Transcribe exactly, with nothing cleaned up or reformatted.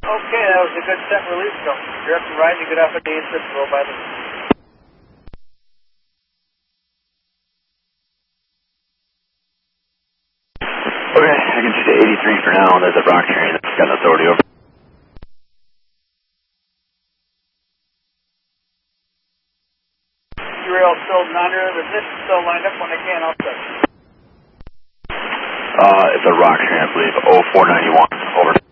Okay, that was a good set release go. You're up and right, you get off at the eight six roll by the... Okay, I can see the eighty-three for now. There's a rock train that's got authority over. Rail still under, the position still lined up when I can, I'll set. Uh, it's a rock train, I believe. oh four ninety-one, over.